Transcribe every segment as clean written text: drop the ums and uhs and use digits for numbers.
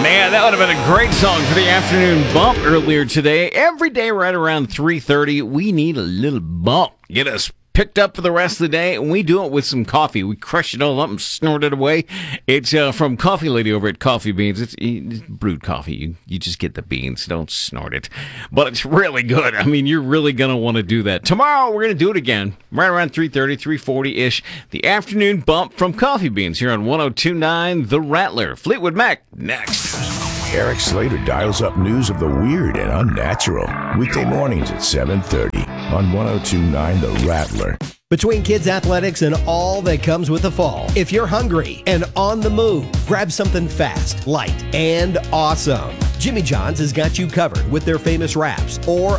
Man, that would have been a great song for the afternoon bump earlier today. Every day right around 3:30, we need a little bump. Get us picked up for the rest of the day, and we do it with some coffee. We crush it all up and snort it away. It's from Coffee Lady over at Coffee Beans. It's brewed coffee. You just get the beans. Don't snort it. But it's really good. I mean, you're really going to want to do that. Tomorrow, we're going to do it again, right around 3:30, 3:40-ish. The afternoon bump from Coffee Beans here on 102.9 The Rattler. Fleetwood Mac, next. Eric Slater dials up news of the weird and unnatural. Weekday mornings at 7:30 on 102.9 The Rattler. Between kids' athletics and all that comes with the fall, if you're hungry and on the move, grab something fast, light, and awesome. Jimmy John's has got you covered with their famous wraps or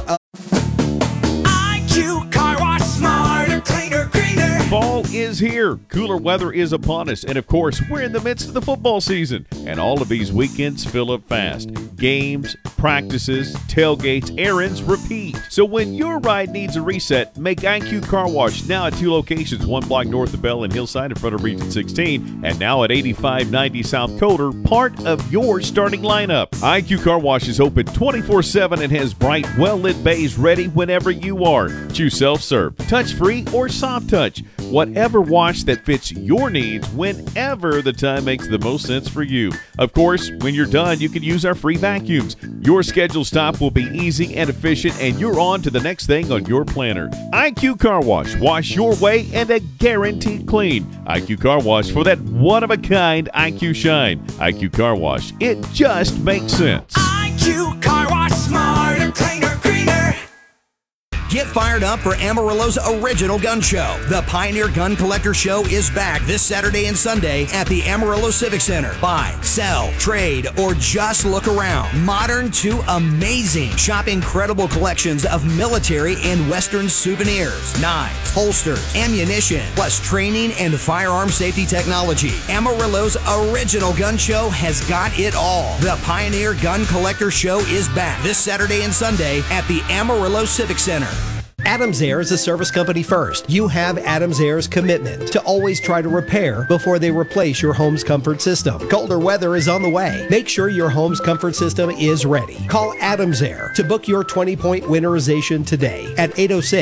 IQ Car Wash, smarter, cleaner, greener. Fall is here, cooler weather is upon us, and of course, we're in the midst of the football season, and all of these weekends fill up fast. Games, practices, tailgates, errands, repeat. So when your ride needs a reset, make IQ Car Wash now at 2 locations, 1 block north of Bell and Hillside in front of Region 16, and now at 8590 South Coder, part of your starting lineup. IQ Car Wash is open 24/7 and has bright, well-lit bays ready whenever you are. Choose self-serve, touch-free, or soft touch. Whatever wash that fits your needs whenever the time makes the most sense for you. Of course, when you're done, you can use our free vacuums. Your scheduled stop will be easy and efficient, and you're on to the next thing on your planner. IQ Car Wash. Wash your way and a guaranteed clean. IQ Car Wash for that one-of-a-kind IQ shine. IQ Car Wash. It just makes sense. IQ Car Wash, smarter, cleaner, greener. Get fired up for Amarillo's original gun show. The Pioneer Gun Collector Show is back this Saturday and Sunday at the Amarillo Civic Center. Buy, sell, trade, or just look around. Modern to amazing. Shop incredible collections of military and Western souvenirs, knives, holsters, ammunition, plus training and firearm safety technology. Amarillo's original gun show has got it all. The Pioneer Gun Collector Show is back this Saturday and Sunday at the Amarillo Civic Center. Adams Air is a service company first. You have Adams Air's commitment to always try to repair before they replace your home's comfort system. Colder weather is on the way. Make sure your home's comfort system is ready. Call Adams Air to book your 20-point winterization today at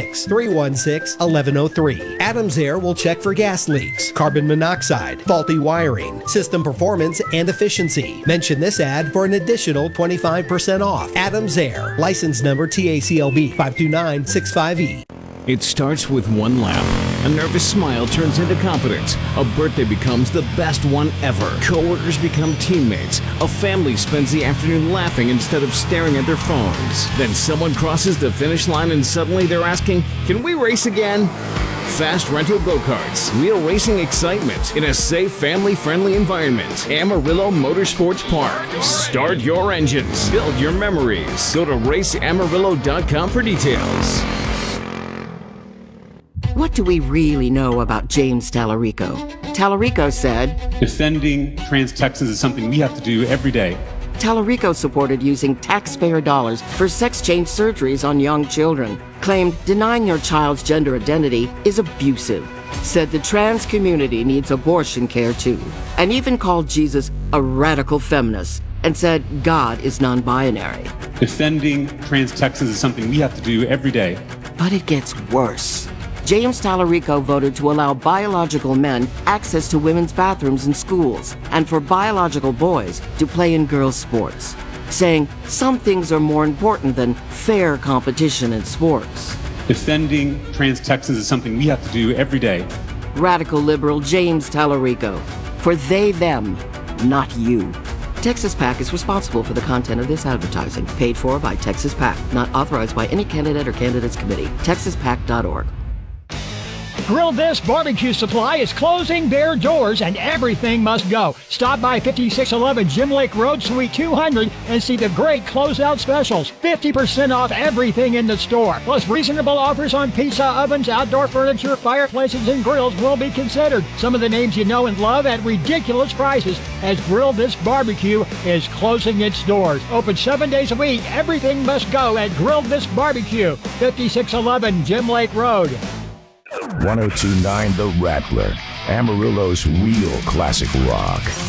806-316-1103. Adams Air will check for gas leaks, carbon monoxide, faulty wiring, system performance, and efficiency. Mention this ad for an additional 25% off. Adams Air, license number TACLB 52965. It starts with one laugh. A nervous smile turns into confidence. A birthday becomes the best one ever. Coworkers become teammates. A family spends the afternoon laughing instead of staring at their phones. Then someone crosses the finish line and suddenly they're asking, "Can we race again?" Fast Rental Go-Karts. Real racing excitement in a safe, family-friendly environment. Amarillo Motorsports Park. Start your engines. Build your memories. Go to raceamarillo.com for details. What do we really know about James Tallarico? Tallarico said, "Defending trans Texans is something we have to do every day." Tallarico supported using taxpayer dollars for sex change surgeries on young children. Claimed denying your child's gender identity is abusive. Said the trans community needs abortion care too. And even called Jesus a radical feminist. And said God is non-binary. Defending trans Texans is something we have to do every day. But it gets worse. James Tallarico voted to allow biological men access to women's bathrooms in schools and for biological boys to play in girls' sports, saying some things are more important than fair competition in sports. Defending trans Texans is something we have to do every day. Radical liberal James Tallarico. For they, them, not you. Texas PAC is responsible for the content of this advertising. Paid for by Texas PAC. Not authorized by any candidate or candidates committee. TexasPAC.org. Grill This Barbecue Supply is closing their doors and everything must go. Stop by 5611 Jim Lake Road, Suite 200 and see the great closeout specials. 50% off everything in the store. Plus reasonable offers on pizza ovens, outdoor furniture, fireplaces, and grills will be considered. Some of the names you know and love at ridiculous prices as Grill This Barbecue is closing its doors. Open 7 days a week. Everything must go at Grill This Barbecue. 5611 Jim Lake Road. 102.9 The Rattler, Amarillo's real classic rock.